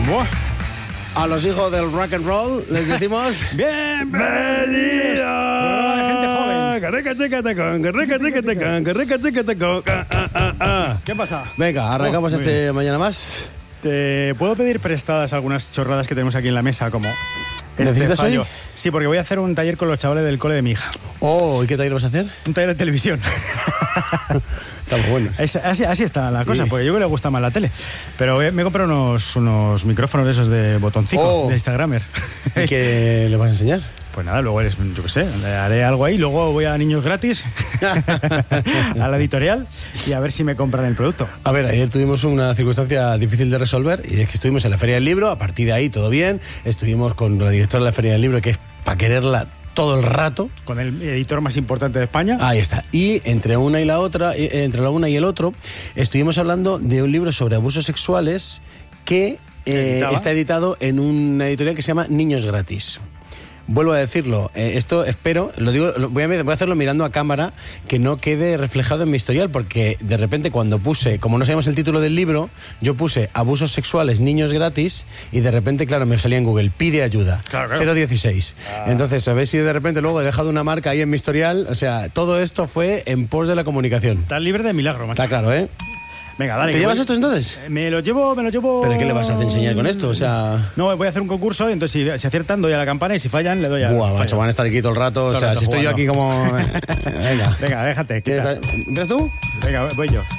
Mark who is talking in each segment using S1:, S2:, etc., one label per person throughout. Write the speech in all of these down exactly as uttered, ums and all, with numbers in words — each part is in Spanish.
S1: Buah.
S2: A los hijos del rock and roll les decimos
S1: ¡bienvenidos!
S2: Programa de gente joven.
S1: Carreca, chécate con, carreca, chécate con, carreca, chécate con. Ah, ah, ah, ah.
S2: ¿Qué pasa? Venga, arrancamos
S1: Oh,
S2: este
S1: bien.
S2: mañana más.
S1: ¿Te puedo pedir prestadas algunas chorradas que tenemos aquí en la mesa? Como este
S2: ¿Necesitas
S1: fallo.
S2: hoy?
S1: Sí, porque voy a hacer un taller con los chavales del cole de mi hija.
S2: Oh, ¿y qué taller vas a hacer?
S1: Un taller de televisión.
S2: Estamos buenos.
S1: Es- así, así está la cosa,
S2: Sí.
S1: porque yo creo que le gusta más la tele. Pero me he comprado unos, unos micrófonos de esos de botoncito,
S2: Oh.
S1: de Instagramer.
S2: ¿Y qué le vas a enseñar?
S1: Pues nada, luego eres, yo qué sé, haré algo ahí, luego voy a Niños Gratis, a la editorial, y a ver si me compran el producto.
S2: A ver, ayer tuvimos una circunstancia difícil de resolver y es que estuvimos en la Feria del Libro, a partir de ahí todo bien, estuvimos con la directora de la Feria del Libro, que es para quererla todo el rato.
S1: Con el editor más importante de España.
S2: Ahí está. Y entre una y la otra, eh, entre la una y el otro, estuvimos hablando de un libro sobre abusos sexuales que eh,
S1: ¿Editaba?
S2: está editado en una editorial que se llama Niños Gratis. Vuelvo a decirlo, eh, esto espero, lo digo, lo- voy, a, voy a hacerlo mirando a cámara, que no quede reflejado en mi historial, porque de repente cuando puse, como no sabíamos el título del libro, yo puse abusos sexuales, niños gratis, y de repente, claro, me salía en Google, pide ayuda,
S1: Claro, claro.
S2: cero dieciséis. Entonces, a ver si de repente luego he dejado una marca ahí en mi historial, o sea, todo esto fue en pos de la comunicación.
S1: Estás libre de milagro, macho.
S2: Está claro, ¿eh?
S1: Venga, dale.
S2: ¿Te
S1: que
S2: llevas
S1: voy-
S2: esto entonces?
S1: Eh, Me lo llevo, me lo llevo...
S2: ¿Pero qué le vas a enseñar con esto? O sea...
S1: No, voy a hacer un concurso y entonces si, si aciertan doy a la campana y si fallan le doy a...
S2: Buah,
S1: fallo.
S2: macho, van a estar aquí todo el rato,
S1: Todo
S2: o
S1: el
S2: sea,
S1: rato
S2: si estoy yo aquí
S1: jugando.
S2: como... Venga.
S1: Venga, déjate.
S2: ¿Quieres
S1: quita.
S2: dar- ¿Empiezas tú?
S1: Venga, voy yo.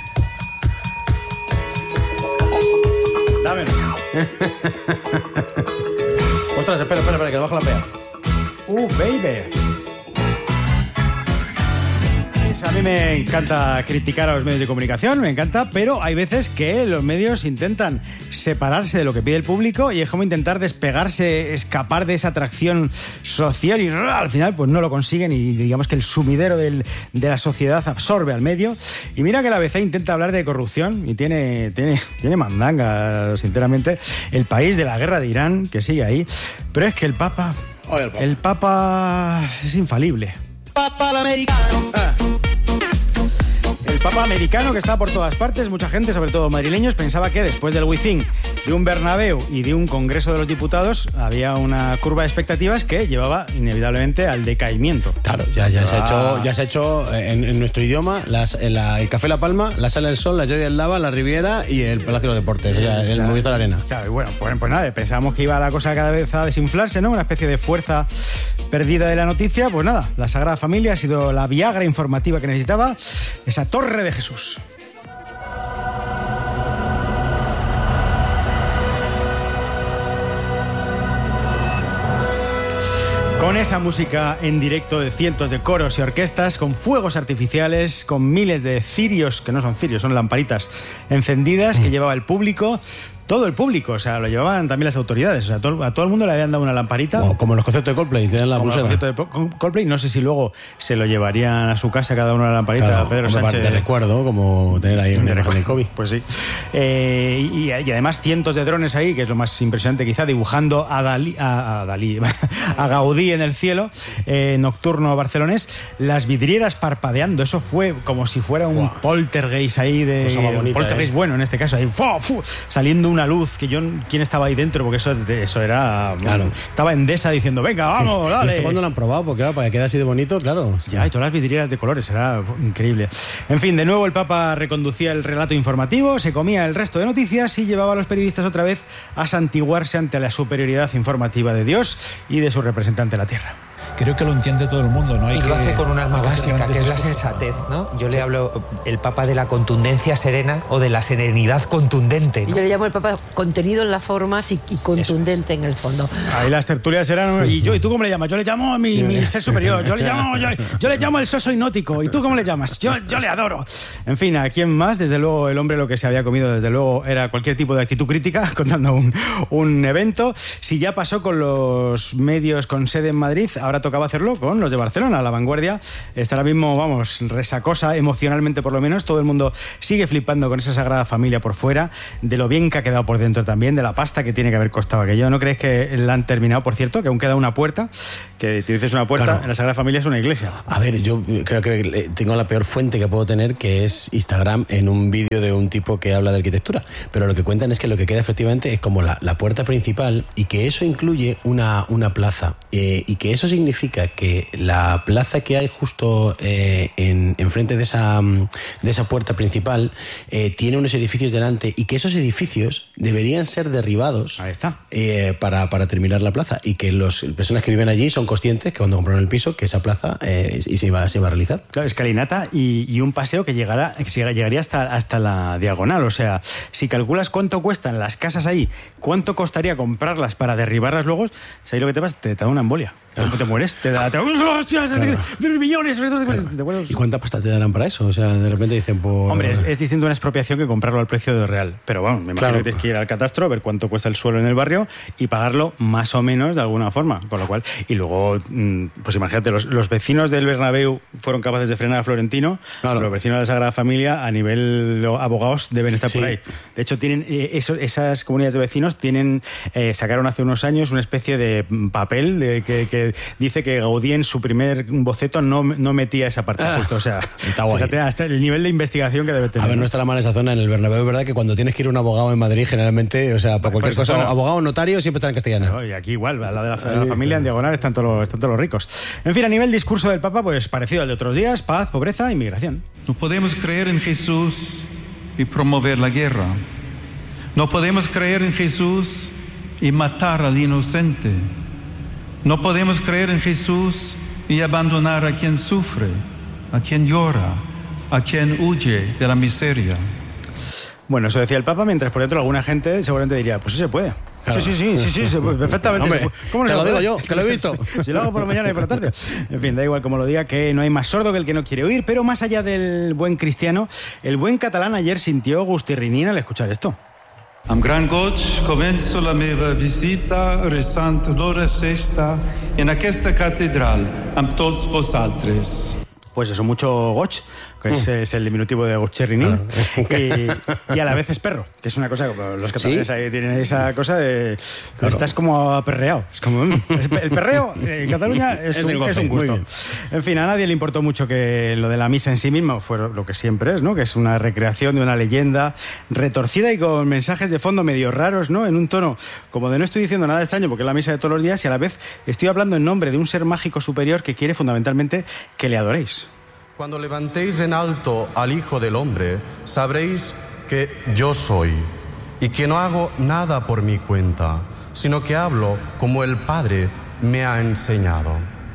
S1: Dámelo.
S2: Ostras, espera, espera, espera, que le bajo la pea.
S1: Uh, baby. Pues a mí me encanta criticar a los medios de comunicación, me encanta, pero hay veces que los medios intentan separarse de lo que pide el público y es como intentar despegarse, escapar de esa atracción social y al final pues no lo consiguen y digamos que el sumidero del- de la sociedad absorbe al medio. Y mira que la A B C intenta hablar de corrupción y tiene, tiene, tiene mandanga, sinceramente, el país de la guerra de Irán, que sigue ahí, pero es que el Papa,
S2: Oye, el Papa.
S1: el Papa es infalible.
S3: Papa el americano.
S1: El Papa americano que está por todas partes, mucha gente, sobre todo madrileños, pensaba que después del Wizzing, de un Bernabéu y de un Congreso de los Diputados había una curva de expectativas que llevaba inevitablemente al decaimiento.
S2: Claro, ya, ya, se, ha
S1: Ah.
S2: hecho, ya se ha hecho en, en nuestro idioma las, en la- el Café La Palma, la Sala del Sol, la Joya del Lava, la Riviera y el Palacio de los Deportes, o sea, el Movistar Arena.
S1: Claro, y bueno, pues, pues nada, pensábamos que iba la cosa cada vez a desinflarse, ¿no? Una especie de fuerza perdida de la noticia. Pues nada, la Sagrada Familia ha sido la Viagra informativa que necesitaba, esa torre de Jesús. Con esa música en directo de cientos de coros y orquestas, con fuegos artificiales, con miles de cirios, que no son cirios, son lamparitas encendidas que llevaba el público, todo el público, o sea, lo llevaban también las autoridades, o sea, todo- a todo el mundo le habían dado una lamparita.
S2: O como en los conciertos de Coldplay, tienen la
S1: Como el
S2: pulsera.
S1: concierto de Col- Coldplay, no sé si luego se lo llevarían a su casa cada uno la lamparita
S2: Claro,
S1: a Pedro
S2: hombre,
S1: Sánchez.
S2: de recuerdo, como tener ahí un
S1: De
S2: imagen de Kobe.
S1: Pues sí. Eh, y, y además cientos de drones ahí, que es lo más impresionante quizá, dibujando a Dalí, a, a, Dalí, a Gaudí en el cielo, eh, nocturno barcelonés, las vidrieras parpadeando, eso fue como si fuera un
S2: Fua.
S1: poltergeist ahí de...
S2: Cosa más
S1: un
S2: bonita,
S1: poltergeist
S2: ¿eh?
S1: bueno en este caso, ahí, ¡fua! ¡Fu! Saliendo una luz, que yo, ¿quién estaba ahí dentro? Porque eso, eso era...
S2: Claro.
S1: Estaba Endesa diciendo, venga, vamos,
S2: ¿Y
S1: dale.
S2: esto cuándo lo han probado? Porque claro, para que quede así de bonito, claro.
S1: Ya, y todas las vidrieras de colores, era increíble. En fin, de nuevo el Papa reconducía el relato informativo, se comía el resto de noticias y llevaba a los periodistas otra vez a santiguarse ante la superioridad informativa de Dios y de su representante en la tierra.
S4: Creo que lo entiende todo el mundo, ¿no? Hay
S5: Y
S4: que
S5: lo hace con un arma
S4: hacer
S5: básica,
S4: grandes
S5: que es la
S4: discursos.
S5: sensatez, ¿no? Yo le hablo el Papa de la contundencia serena o de la serenidad contundente,
S6: Yo
S5: ¿no?
S6: le llamo el Papa contenido en las formas y, y contundente en el fondo.
S1: Ahí las tertulias eran... ¿Y yo? ¿Y tú cómo le llamas? Yo le llamo a mi, mi ser superior. Yo le llamo... Yo, yo le llamo el soso hipnótico. ¿Y tú cómo le llamas? Yo, yo le adoro. En fin, ¿a quién más? Desde luego, el hombre lo que se había comido, desde luego, era cualquier tipo de actitud crítica, contando un, un evento. Si ya pasó con los medios con sede en Madrid, ahora toca tocaba hacerlo con los de Barcelona. La vanguardia está ahora mismo, vamos, resacosa emocionalmente por lo menos. Todo el mundo sigue flipando con esa Sagrada Familia por fuera, de lo bien que ha quedado por dentro también, de la pasta que tiene que haber costado aquello. ¿No crees que la han terminado, por cierto? Que aún queda una puerta, que te dices una puerta, claro. En la Sagrada Familia es una iglesia.
S2: A ver, yo creo que tengo la peor fuente que puedo tener, que es Instagram, en un vídeo de un tipo que habla de arquitectura. Pero lo que cuentan es que lo que queda efectivamente es como la, la puerta principal, y que eso incluye una, una plaza, eh, y que eso significa que la plaza que hay justo eh, en, enfrente de esa, de esa puerta principal eh, tiene unos edificios delante, y que esos edificios deberían ser derribados.
S1: Ahí está.
S2: Eh, para, para terminar la plaza, y que las personas que viven allí son conscientes que cuando compraron el piso, que esa plaza eh, y se iba, se iba a realizar.
S1: Claro, escalinata y, y un paseo que llegará, que llegaría hasta, hasta la diagonal. O sea, si calculas cuánto cuestan las casas ahí, cuánto costaría comprarlas para derribarlas luego, ¿sabes lo que te pasa? Te da una embolia.
S2: Ah.
S1: Te mueres, te da... Te, ¡hostia! Claro. ¡Millones!
S2: Claro. ¿Y cuánta pasta te darán para eso? O sea, de repente dicen... Pues...
S1: Hombre, es, es distinto una expropiación que comprarlo al precio de real. Pero bueno, me imagino claro. que tienes que ir al catastro, ver cuánto cuesta el suelo en el barrio y pagarlo más o menos de alguna forma. Con lo cual, y luego, pues imagínate, los, los vecinos del Bernabéu fueron capaces de frenar a Florentino, claro. Los vecinos de la Sagrada Familia, a nivel abogados, deben estar sí. por ahí. De hecho, tienen eh, eso, esas comunidades de vecinos tienen eh, sacaron hace unos años una especie de papel de que, que dice que Gaudí en su primer boceto no, no metía esa parte ah, justo. O sea,
S2: está guay.
S1: Fíjate, hasta el nivel de investigación que debe tener.
S2: A ver, no está la mala esa zona en el Bernabéu, es verdad que cuando tienes que ir a un abogado en Madrid, generalmente, o sea, para cualquier cosa, zona. abogado o notario siempre está en castellano.
S1: Claro, y aquí igual, a la de la, de la familia, en diagonal, están todos, los, están todos los ricos. En fin, a nivel discurso del Papa, pues parecido al de otros días: paz, pobreza, inmigración.
S7: No podemos creer en Jesús y promover la guerra. No podemos creer en Jesús y matar al inocente. No podemos creer en Jesús y abandonar a quien sufre, a quien llora, a quien huye de la miseria.
S1: Bueno, eso decía el Papa, mientras por dentro alguna gente seguramente diría, pues sí se puede. Claro. Sí, sí, sí, sí, sí, perfectamente.
S2: Hombre,
S1: ¿Cómo no
S2: te lo digo yo, que lo he visto.
S1: Si lo hago por la mañana y por la tarde. En fin, da igual como lo diga, que no hay más sordo que el que no quiere oír, pero más allá del buen cristiano, el buen catalán ayer sintió gustirrinín al escuchar esto.
S7: Amb gran goig començo la meva visita resant l'hora sexta en aquesta catedral amb tots vosaltres.
S1: Pues eso, mucho goch, que es, es el diminutivo de gocherriní, y, y a la vez es perro, que es una cosa, los catalanes ¿sí? ahí tienen esa cosa de... Claro. Estás como aperreado. Es como, mm, es, el perreo en Cataluña es, es, un, es un gusto. En fin, a nadie le importó mucho que lo de la misa en sí mismo fuera lo que siempre es, ¿no? Que es una recreación de una leyenda retorcida y con mensajes de fondo medio raros, ¿no? En un tono como de no estoy diciendo nada extraño porque es la misa de todos los días, y a la vez estoy hablando en nombre de un ser mágico superior que quiere fundamentalmente que le adoréis.
S8: Cuando levantéis en alto al Hijo del Hombre, sabréis que yo soy, y que no hago nada por mi cuenta, sino que hablo como el Padre me ha enseñado.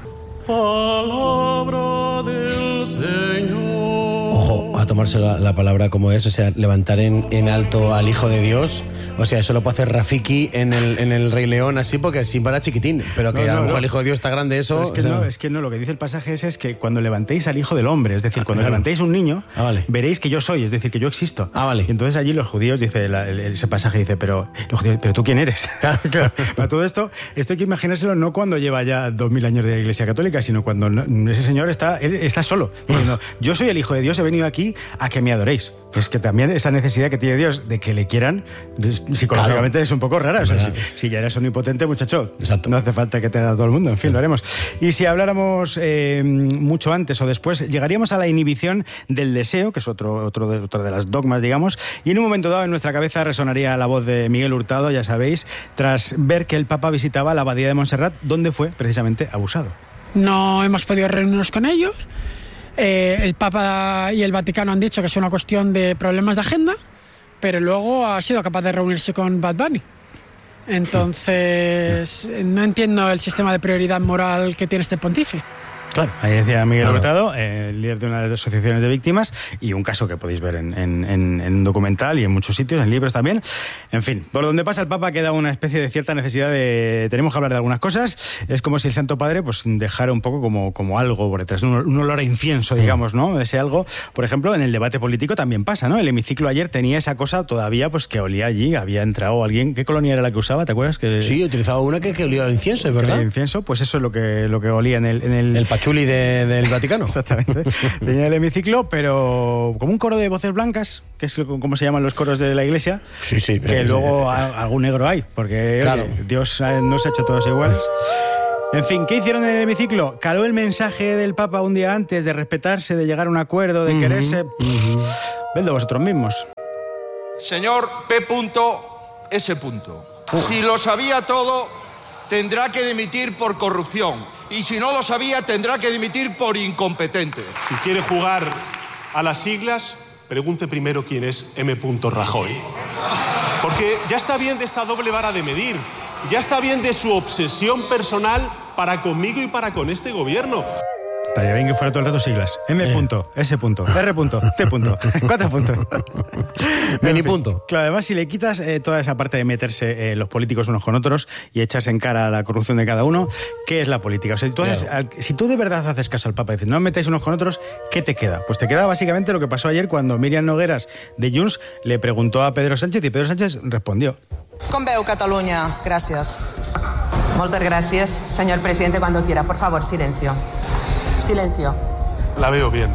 S8: Palabra del Señor.
S2: Ojo, a tomarse la, la palabra como es, o sea, levantar en, en alto al Hijo de Dios. O sea, eso lo puede hacer Rafiki en el, en el Rey León, así, porque así para chiquitín. Pero que no, no, a lo mejor no. El Hijo de Dios está grande, eso...
S1: Es que,
S2: o sea...
S1: no, es que no, lo que dice el pasaje es, es que cuando levantéis al Hijo del Hombre, es decir, ah, cuando claro. levantéis un niño, ah, vale. veréis que yo soy, es decir, que yo existo. Ah, vale. Y entonces allí los judíos, dice la, el, ese pasaje dice, pero los judíos, pero ¿tú quién eres? Claro. Para todo esto, esto hay que imaginárselo no cuando lleva ya dos mil años de Iglesia Católica, sino cuando no, ese señor está, él está solo, diciendo, yo soy el Hijo de Dios, he venido aquí a que me adoréis. Pues que también esa necesidad que tiene Dios de que le quieran, psicológicamente claro. es un poco rara. O sea, si, si ya eres omnipotente, muchacho, exacto. no hace falta que te haga todo el mundo. En fin, lo haremos. Y si habláramos eh, mucho antes o después, llegaríamos a la inhibición del deseo, que es otro, otro, de, otro de las dogmas, digamos, y en un momento dado en nuestra cabeza resonaría la voz de Miguel Hurtado, ya sabéis, tras ver que el Papa visitaba la abadía de Montserrat, donde fue precisamente abusado.
S9: No hemos podido reunirnos con ellos. Eh, el Papa y el Vaticano han dicho que es una cuestión de problemas de agenda, pero luego ha sido capaz de reunirse con Bad Bunny. Entonces, no entiendo el sistema de prioridad moral que tiene este pontífice.
S1: Claro, ahí decía Miguel
S2: Claro.
S1: Hurtado, eh, el líder de una de las asociaciones de víctimas, y un caso que podéis ver en, en, en, en un documental y en muchos sitios, en libros también. En fin, por donde pasa el Papa queda una especie de cierta necesidad de... Tenemos que hablar de algunas cosas. Es como si el Santo Padre pues dejara un poco como, como algo por detrás, un, un olor a incienso, digamos, ¿no? Ese algo, por ejemplo, en el debate político también pasa, ¿no? El hemiciclo ayer tenía esa cosa todavía pues que olía allí, había entrado alguien... ¿Qué colonia era la que usaba? ¿Te acuerdas? Que,
S2: Sí, utilizaba una que, que olía al incienso, ¿es verdad?
S1: El incienso, pues eso es lo que, lo que olía en el... En el...
S2: El pachuli de, del Vaticano.
S1: Exactamente. Tenía el hemiciclo, pero como un coro de voces blancas, que es como se llaman los coros de la iglesia.
S2: Sí, sí.
S1: Que
S2: sí,
S1: luego
S2: sí.
S1: a- algún negro hay, porque
S2: Claro.
S1: oye, Dios no se ha hecho todos iguales. En fin, ¿qué hicieron en el hemiciclo? Caló el mensaje del Papa un día antes de respetarse, de llegar a un acuerdo, de quererse. Vedlo vosotros mismos.
S10: Señor P. S. Si lo sabía todo, tendrá que dimitir por corrupción. Y si no lo sabía, tendrá que dimitir por incompetente.
S11: Si quiere jugar a las siglas, pregunte primero quién es M. Rajoy. Porque ya está bien de esta doble vara de medir. Ya está bien de su obsesión personal para conmigo y para con este gobierno.
S1: Estaría bien que fuera todo el rato siglas. M.
S2: Eh.
S1: S. R. T. Cuatro puntos.
S2: Mini
S1: En fin,
S2: punto.
S1: Claro, además, si le quitas eh, toda esa parte de meterse eh, los políticos unos con otros y echarse en cara a la corrupción de cada uno, ¿qué es la política? O sea, si tú, haces- al- si tú de verdad haces caso al Papa y dices, no os metáis unos con otros, ¿qué te queda? Pues te queda básicamente lo que pasó ayer cuando Miriam Nogueras de Junts le preguntó a Pedro Sánchez y Pedro Sánchez respondió.
S12: Com veu Catalunya? Gràcies. Moltes gràcies, señor presidente, cuando quiera. Por favor, silencio. Silencio.
S11: La veo bien.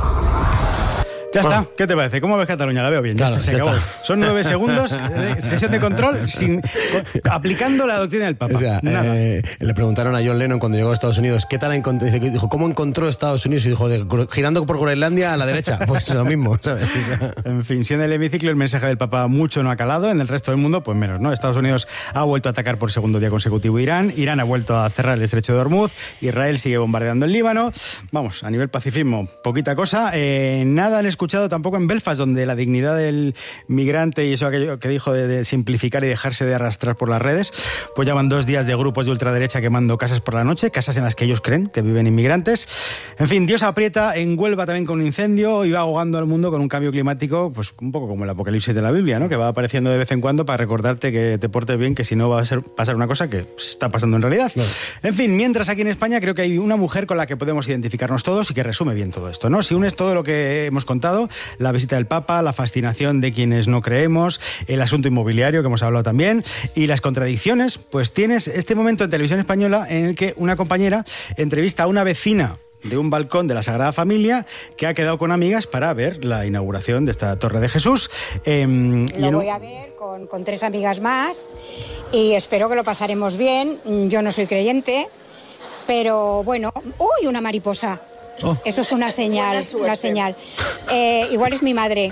S1: Ya está, ¿qué te parece? ¿Cómo ves Cataluña? La veo bien, ya
S2: Claro,
S1: está, se
S2: ya
S1: acabó.
S2: está.
S1: Son nueve segundos, eh, sesión de control sin, con- aplicando la doctrina del Papa.
S2: O sea,
S1: Nada.
S2: eh, le preguntaron a John Lennon cuando llegó a Estados Unidos, ¿qué tal encontró? Dice- Dijo, ¿cómo encontró Estados Unidos? Y dijo, de- girando por Groenlandia a la derecha. Pues lo mismo, ¿sabes? O sea,
S1: En fin, si en el hemiciclo el mensaje del Papa mucho no ha calado, en el resto del mundo, pues menos, ¿no? Estados Unidos ha vuelto a atacar por segundo día consecutivo Irán, Irán ha vuelto a cerrar el estrecho de Hormuz, Israel sigue bombardeando el Líbano. Vamos, a nivel pacifismo, poquita cosa. Eh, nada han escuchado tampoco en Belfast, donde la dignidad del migrante y eso aquello que dijo de, de simplificar y dejarse de arrastrar por las redes, pues llevan dos días de grupos de ultraderecha quemando casas por la noche, casas en las que ellos creen que viven inmigrantes. En fin, Dios aprieta, en Huelva también con un incendio y va ahogando al mundo con un cambio climático, pues un poco como el apocalipsis de la Biblia, ¿no? Que va apareciendo de vez en cuando para recordarte que te portes bien, que si no va a ser, pasar una cosa que está pasando en realidad. En fin, mientras aquí en España creo que hay una mujer con la que podemos identificarnos todos y que resume bien todo esto, ¿no? Si unes todo lo que hemos contado, la visita del Papa, la fascinación de quienes no creemos, el asunto inmobiliario que hemos hablado también y las contradicciones, pues tienes este momento en Televisión Española en el que una compañera entrevista a una vecina de un balcón de la Sagrada Familia que ha quedado con amigas para ver la inauguración de esta Torre de Jesús. Eh, y
S13: Lo
S1: en un-
S13: voy a ver con, con tres amigas más y espero que lo pasaremos bien. Yo no soy creyente, pero bueno... ¡Uy, una mariposa!
S2: Oh.
S13: Eso es una señal, una señal. Eh, igual es mi madre.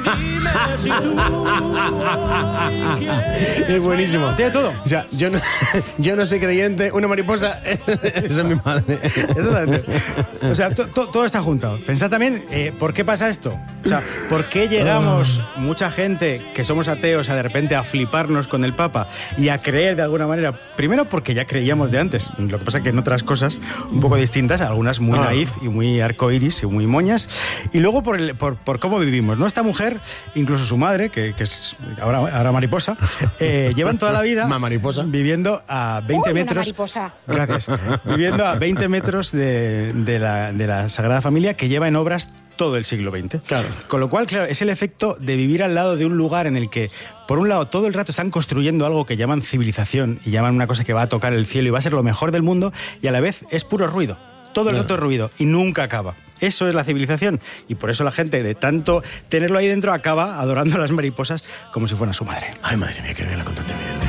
S2: es buenísimo.
S1: Tiene todo.
S2: O sea, yo no, yo no soy creyente, una mariposa, esa es mi madre.
S1: Exactamente. O sea, to- to- todo está juntado. Pensad también, eh, ¿por qué pasa esto? O sea, ¿por qué llegamos mucha gente que somos ateos a de repente a fliparnos con el Papa y a creer de alguna manera? Primero porque ya creíamos de antes. Lo que pasa que en otras cosas un poco distintas, algunas muy
S2: Ah.
S1: naif y muy arcoiris y muy moñas. Y luego por, el, por, por cómo vivimos, ¿no? Esta mujer, incluso su madre, que, que es ahora, ahora mariposa, eh, llevan toda la vida
S2: Ma mariposa.
S1: viviendo a veinte
S13: Uy, una
S1: metros.
S13: mariposa.
S1: Gracias. Viviendo a veinte metros de, de la, de la Sagrada Familia, que lleva en obras todo el siglo veinte.
S2: Claro.
S1: Con lo cual, claro, es el efecto de vivir al lado de un lugar en el que, por un lado, todo el rato están construyendo algo que llaman civilización y llaman una cosa que va a tocar el cielo y va a ser lo mejor del mundo, y a la vez es puro ruido. Todo el rato es ruido y nunca acaba. Eso es la civilización. Y por eso la gente, de tanto tenerlo ahí dentro, acaba adorando a las mariposas como si fueran su madre.
S2: Ay, madre mía, que no la contante evidente.